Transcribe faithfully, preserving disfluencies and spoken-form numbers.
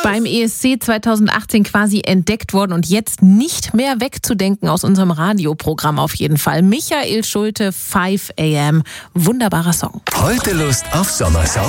beim E S C zweitausendachtzehn quasi entdeckt worden und jetzt nicht mehr wegzudenken aus unserem Radioprogramm auf jeden Fall. Michael Schulte, five a m. Wunderbarer Song. Heute Lust auf Sommersong?